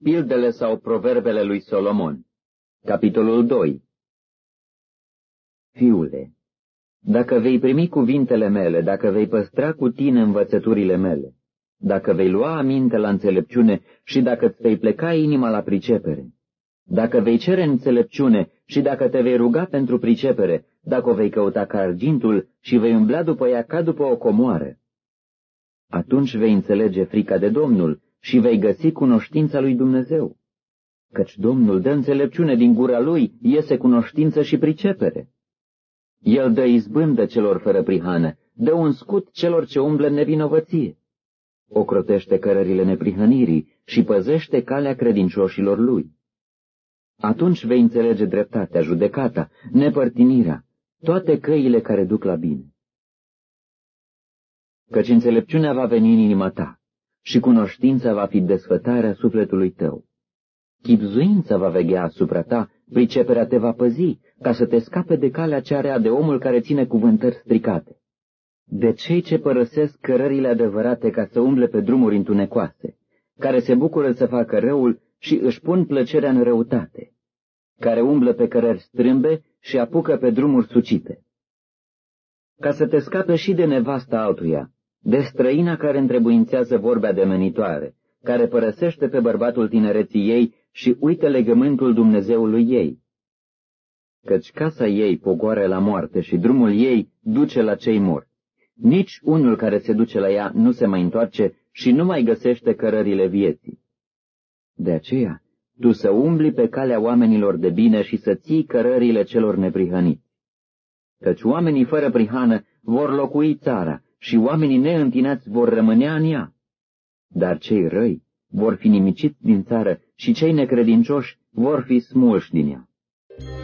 Pildele sau proverbele lui Solomon. Capitolul 2. Fiule, dacă vei primi cuvintele mele, dacă vei păstra cu tine învățăturile mele, dacă vei lua aminte la înțelepciune și dacă îți vei pleca inima la pricepere, dacă vei cere înțelepciune și dacă te vei ruga pentru pricepere, dacă o vei căuta ca argintul și vei umbla după ea ca după o comoară, atunci vei înțelege frica de Domnul și vei găsi cunoștința lui Dumnezeu. Căci Domnul dă înțelepciune, din gura lui iese cunoștință și pricepere. El dă izbândă celor fără prihană, dă un scut celor ce umblă în nevinovăție. Ocrotește cărările neprihănirii și păzește calea credincioșilor lui. Atunci vei înțelege dreptatea, judecata, nepărtinirea, toate căile care duc la bine. Căci înțelepciunea va veni în inima ta și cunoștința va fi desfătarea sufletului tău. Chibzuința va veghea asupra ta, priceperea te va păzi, ca să te scape de calea cea rea de omul care ține cuvântări stricate, de cei ce părăsesc cărările adevărate ca să umble pe drumuri întunecoase, care se bucură să facă răul și își pun plăcerea în răutate, care umblă pe cărări strâmbe și apucă pe drumuri sucite. Ca să te scape și de nevasta altuia, de străina care întrebuințează vorbe ademenitoare, care părăsește pe bărbatul tinereții ei și uită legământul Dumnezeului ei. Căci casa ei pogoară la moarte și drumul ei duce la cei morți. Nici unul care se duce la ea nu se mai întoarce și nu mai găsește cărările vieții. De aceea, tu să umbli pe calea oamenilor de bine și să ții cărările celor neprihăniți. Căci oamenii fără prihană vor locui țara și oamenii neîntinați vor rămânea în ea. Dar cei răi vor fi nimiciți din țară și cei necredincioși vor fi smulși din ea.